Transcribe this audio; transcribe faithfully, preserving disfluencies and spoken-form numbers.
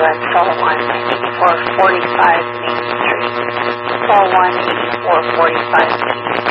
at four one eight four four five Main Street, four one eight four four five Main Street.